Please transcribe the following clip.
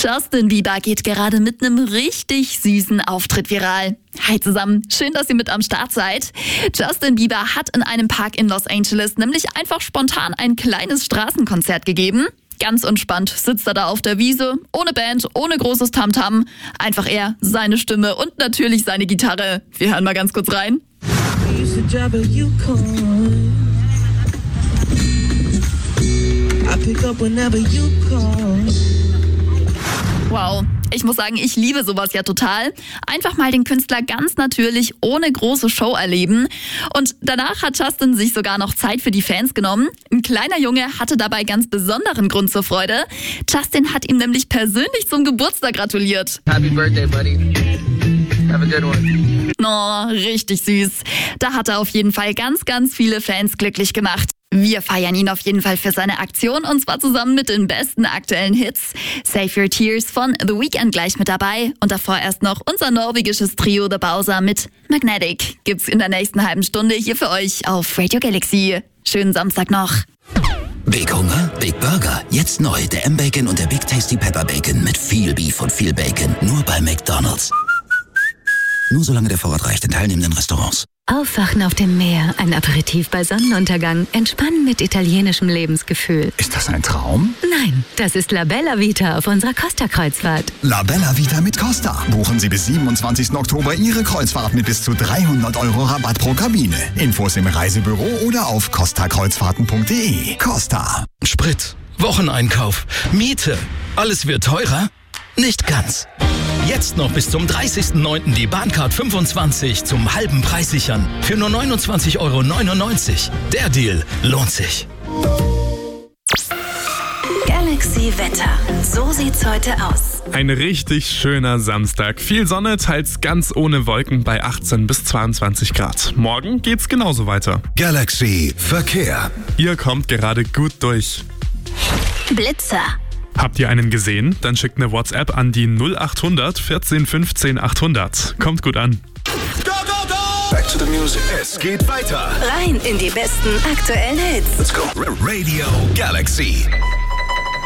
Justin Bieber geht gerade mit einem richtig süßen Auftritt viral. Hi zusammen, schön, dass ihr mit am Start seid. Justin Bieber hat in einem Park in Los Angeles nämlich einfach spontan ein kleines Straßenkonzert gegeben. Ganz entspannt sitzt er da auf der Wiese, ohne Band, ohne großes Tamtam. Einfach er, seine Stimme und natürlich seine Gitarre. Wir hören mal ganz kurz rein. Wow, ich muss sagen, ich liebe sowas ja total. Einfach mal den Künstler ganz natürlich ohne große Show erleben. Und danach hat Justin sich sogar noch Zeit für die Fans genommen. Ein kleiner Junge hatte dabei ganz besonderen Grund zur Freude. Justin hat ihm nämlich persönlich zum Geburtstag gratuliert. Happy birthday, buddy. Have a good one. Oh, richtig süß. Da hat er auf jeden Fall ganz, ganz viele Fans glücklich gemacht. Wir feiern ihn auf jeden Fall für seine Aktion und zwar zusammen mit den besten aktuellen Hits. Save Your Tears von The Weeknd gleich mit dabei und davor erst noch unser norwegisches Trio The Bowser mit Magnetic. Gibt's in der nächsten halben Stunde hier für euch auf Radio Galaxy. Schönen Samstag noch. Big Hunger, Big Burger. Jetzt neu der M-Bacon und der Big Tasty Pepper Bacon mit viel Beef und viel Bacon. Nur bei McDonald's. Nur solange der Vorrat reicht in teilnehmenden Restaurants. Aufwachen auf dem Meer, ein Aperitif bei Sonnenuntergang, entspannen mit italienischem Lebensgefühl. Ist das ein Traum? Nein, das ist La Bella Vita auf unserer Costa-Kreuzfahrt. La Bella Vita mit Costa. Buchen Sie bis 27. Oktober Ihre Kreuzfahrt mit bis zu 300 € Rabatt pro Kabine. Infos im Reisebüro oder auf costakreuzfahrten.de. Costa. Sprit, Wocheneinkauf, Miete. Alles wird teurer? Nicht ganz. Jetzt noch bis zum 30.09. die Bahncard 25 zum halben Preis sichern. Für nur 29,99 €. Der Deal lohnt sich. Galaxy Wetter. So sieht's heute aus. Ein richtig schöner Samstag. Viel Sonne, teils ganz ohne Wolken bei 18 bis 22 Grad. Morgen geht's genauso weiter. Galaxy Verkehr. Ihr kommt gerade gut durch. Blitzer. Habt ihr einen gesehen? Dann schickt eine WhatsApp an die 0800 14 15 800. Kommt gut an. Go, go, go! Back to the music. Es geht weiter. Rein in die besten aktuellen Hits. Let's go. Radio Galaxy.